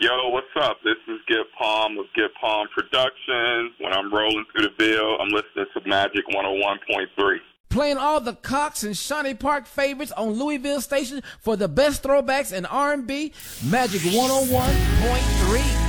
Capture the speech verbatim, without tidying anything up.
Yo, what's up? This is Get Palm with Get Palm Productions. When I'm rolling through the Ville, I'm listening to Magic one oh one point three. Playing all the Cox and Shawnee Park favorites on Louisville Station for the best throwbacks in R and B, Magic one oh one point three.